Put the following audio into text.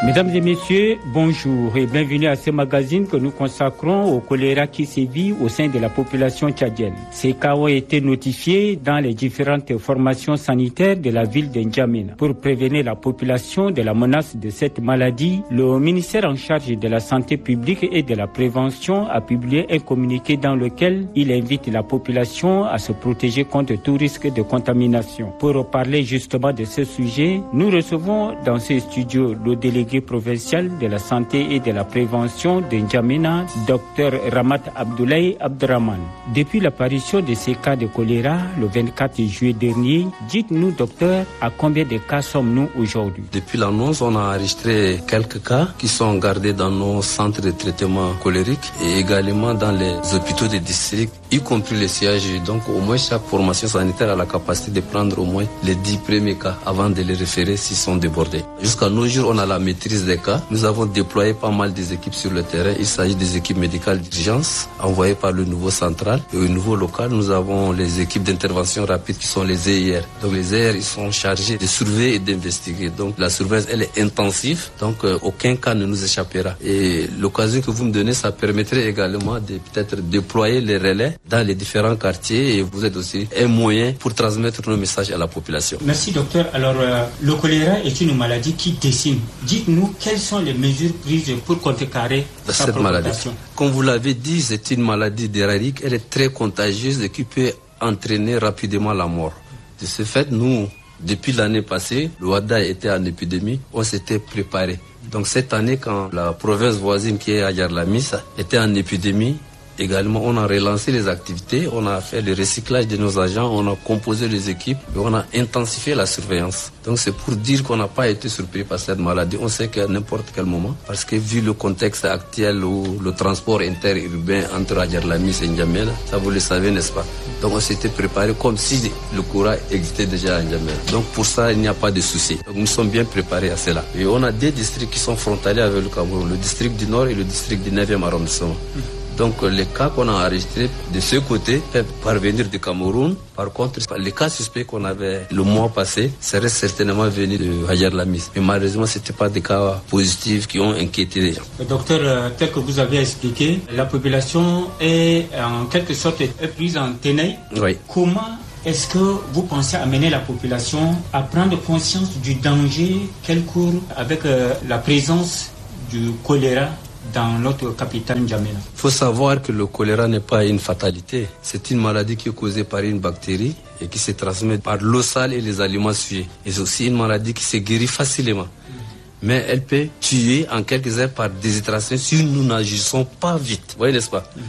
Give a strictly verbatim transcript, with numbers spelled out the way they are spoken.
Mesdames et messieurs, bonjour et bienvenue à ce magazine que nous consacrons au choléra qui sévit au sein de la population tchadienne. Ces cas ont été notifiés dans les différentes formations sanitaires de la ville de N'Djamena. Pour prévenir la population de la menace de cette maladie, le ministère en charge de la santé publique et de la prévention a publié un communiqué dans lequel il invite la population à se protéger contre tout risque de contamination. Pour parler justement de ce sujet, nous recevons dans ce studio le délégué provincial de la santé et de la prévention de N'Djamena, Dr Ramat Abdoulaye Abdraman. Depuis l'apparition de ces cas de choléra le vingt-quatre juillet dernier, dites-nous docteur, à combien de cas sommes-nous aujourd'hui? Depuis l'annonce, on a enregistré quelques cas qui sont gardés dans nos centres de traitement cholérique et également dans les hôpitaux de district, y compris les C A G. Donc au moins chaque formation sanitaire a la capacité de prendre au moins les dix premiers cas avant de les référer s'ils sont débordés. Jusqu'à nos jours, on a la maîtrise des cas. Nous avons déployé pas mal des équipes sur le terrain. Il s'agit des équipes médicales d'urgence envoyées par le niveau central. Et au niveau local, nous avons les équipes d'intervention rapide qui sont les E I R. Donc les E I R, ils sont chargés de surveiller et d'investiguer. Donc la surveillance, elle est intensive. Donc euh, aucun cas ne nous échappera. Et l'occasion que vous me donnez, ça permettrait également de peut-être déployer les relais dans les différents quartiers. Et vous êtes aussi un moyen pour transmettre nos messages à la population. Merci docteur. Alors euh, le choléra est une maladie qui décime. Dites-nous quelles sont les mesures prises pour contrecarrer cette maladie. Comme vous l'avez dit, c'est une maladie dérarique. Elle est très contagieuse et qui peut entraîner rapidement la mort. De ce fait, nous, depuis l'année passée, le Ouaddaï était en épidémie, on s'était préparé. Donc cette année, quand la province voisine qui est à Yarlamis était en épidémie, également, on a relancé les activités, on a fait le recyclage de nos agents, on a composé les équipes et on a intensifié la surveillance. Donc c'est pour dire qu'on n'a pas été surpris par cette maladie. On sait qu'à n'importe quel moment, parce que vu le contexte actuel où le transport interurbain entre Adjerlamis et N'Djamena, ça vous le savez, n'est-ce pas? Donc on s'était préparé comme si le courant existait déjà à N'Djamena. Donc pour ça, il n'y a pas de souci. Donc nous sommes bien préparés à cela. Et on a deux districts qui sont frontaliers avec le Cameroun, le district du Nord et le district du neuvième arrondissement. Donc les cas qu'on a enregistrés de ce côté peuvent parvenir du Cameroun. Par contre, les cas suspects qu'on avait le mois passé seraient certainement venus de Adjerlamis. Mais malheureusement, ce n'étaient pas des cas positifs qui ont inquiété les gens. Docteur, tel que vous avez expliqué, la population est en quelque sorte prise en tenaille. Oui. Comment est-ce que vous pensez amener la population à prendre conscience du danger qu'elle court avec euh, la présence du choléra dans notre capitale N'Djamena? Il faut savoir que le choléra n'est pas une fatalité. C'est une maladie qui est causée par une bactérie et qui se transmet par l'eau sale et les aliments sués. Et c'est aussi une maladie qui se guérit facilement. Mais elle peut tuer en quelques heures par déshydratation si nous n'agissons pas vite. Vous voyez, n'est-ce pas?